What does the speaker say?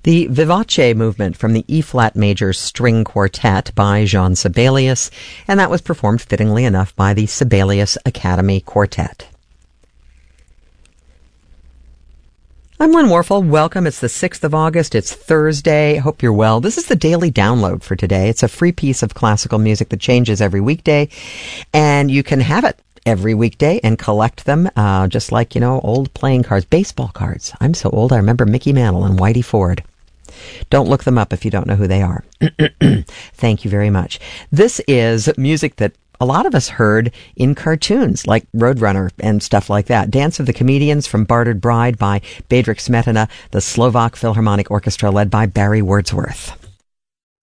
The Vivace movement from the E-flat major string quartet by Jean Sibelius, and that was performed fittingly enough by the Sibelius Academy Quartet. I'm Lynn Warfel. Welcome. It's the 6th of August. It's Thursday. Hope you're well. This is the daily download for today. It's a free piece of classical music that changes every weekday, and you can have it every weekday and collect them, just like, old playing cards, baseball cards. I'm so old, I remember Mickey Mantle and Whitey Ford. Don't look them up if you don't know who they are. Thank you very much. This is music that a lot of us heard in cartoons like Roadrunner and stuff like that. Dance of the Comedians from Bartered Bride by Bedřich Smetana, the Slovak Philharmonic Orchestra led by Barry Wordsworth.